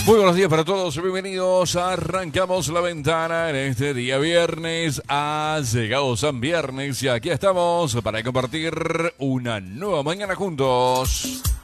Muy buenos días para todos, bienvenidos. Arrancamos la ventana en este día viernes. Ha llegado San Viernes y aquí estamos para compartir una nueva mañana juntos.